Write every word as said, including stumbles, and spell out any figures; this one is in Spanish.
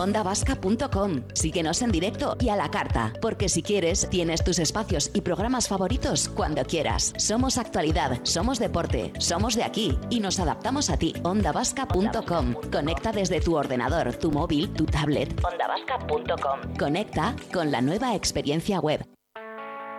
onda vasca punto com. Síguenos en directo y a la carta, porque si quieres, tienes tus espacios y programas favoritos cuando quieras. Somos actualidad, somos deporte, somos de aquí y nos adaptamos a ti. onda vasca punto com. Conecta desde tu ordenador, tu móvil, tu tablet. onda vasca punto com. Conecta con la nueva experiencia web.